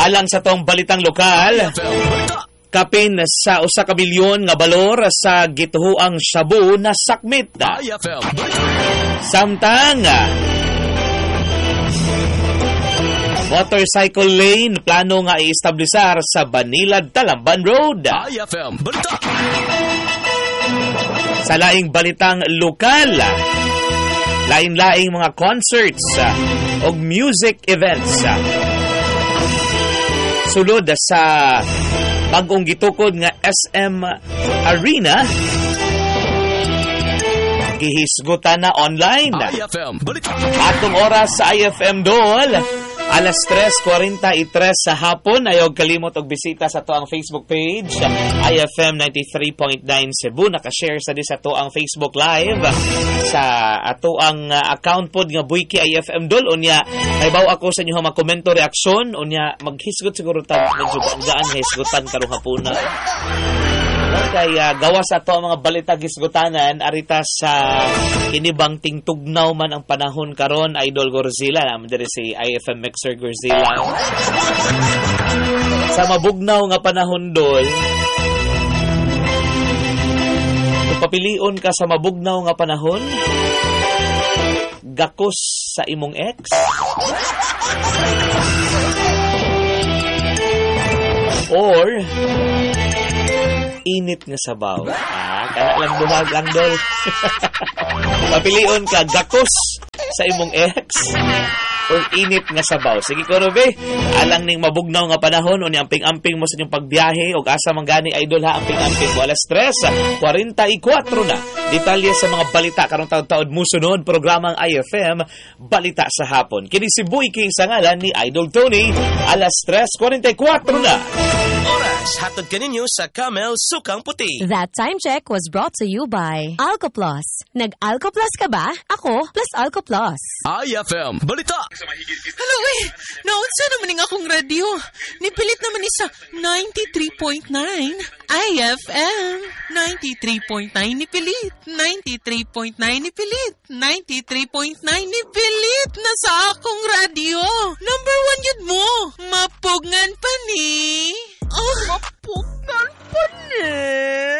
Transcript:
Alang sa tong balitang lokal, kapin sa 1 ka milyon nga balor sa gituhuang shabu na sakmit. Samtang motorcycle lane plano nga i-establisar sa Banilad-Talamban Road. Sa laing balitang lokal, lain-laing mga concerts o music events sulod sa bagong gitukod nga SM Arena, gihisgutan na online. Atong oras sa IFM Dol, alas 3:43 sa hapon. Ayaw kalimot og bisita sa to ang Facebook page, IFM 93.9 Cebu. Nakashare sa di sa to ang Facebook Live sa ato ang account pod nga Buiki IFM Dol. Unya, naibaw ako sa inyo magkomento reaksyon. Unya, maghisgot siguro ta medyo gaan hisgutan karong hapuna. Kaya gawas ato ang mga balita gisgutanan arita sa kinibang tingtugnaw man ang panahon karon, Idol Gorzilla naman diri si IFM Mixer Gorzilla. Sa mabugnaw nga panahon dol, kung papilion ka sa mabugnaw nga panahon, gakos sa imong ex or init nga sabaw. Kaya lang buhag lang dol. Papilion ka, gakos sa imong ex or init nga sabaw. Sige ko, Ruby. Alang ning mabugnaw nga panahon o ni amping-amping mo sa inyong pagbiyahe o asa man gani, Idol ha, amping-amping mo. Alas 3:44 na. Detalye sa mga balita karong taon-taon musunod programang IFM Balita sa Hapon. Kini si Buiki sa ngalan ni Idol Tony. Alas 3:44 na. Hatod kaninyo sa Camel Sukang Puti. That time check was brought to you by Alcoplus. Nag-Alcoplus ka ba? Ako, plus Alcoplus. IFM Balita. Hello, naunsa naman akong radio. Nipilit naman isa 93.9. IFM 93.9 nipilit. 93.9 nipilit. 93.9 nipilit na sa akong radio. Number 1 yun mo. Mapugngan pa ni. Oh, mapugngan pa ni.